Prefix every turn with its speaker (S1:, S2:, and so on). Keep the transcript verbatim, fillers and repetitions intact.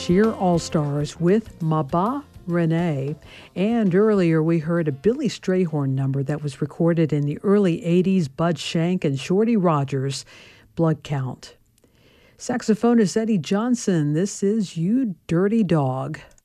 S1: Sheer All-Stars with Maba Renee. And earlier we heard a Billy Strayhorn number that was recorded in the early eighties, Bud Shank and Shorty Rogers, Blood Count. Saxophonist Eddie Johnson, this is You Dirty Dog.